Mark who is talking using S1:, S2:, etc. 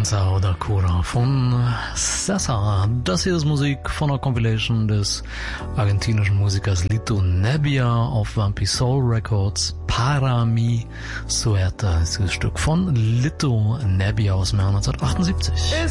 S1: Danza oder Cura von César. Das hier ist Musik von der Compilation des argentinischen Musikers Lito Nebbia auf Vampi Soul Records. Para mi suerte, das ist ein Stück von Lito Nebbia aus dem Jahr 1978.